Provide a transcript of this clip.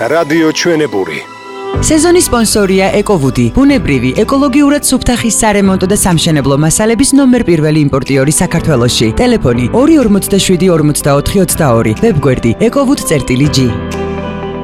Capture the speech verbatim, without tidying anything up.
რადიო ჩვენებური. სეზონის სპონსორია ეკოვუდი, ბუნებრივი, ეკოლოგიურად სუფთა ხის სარემონტო და სამშენებლო მასალების ნომერ პირველი იმპორტიორი საქართველოში. ტელეფონი ორი ორმოცდაშვიდი ორმოცდაოთხი ოცდაორი, ვებგვერდი ეკოვუდ.ჟ.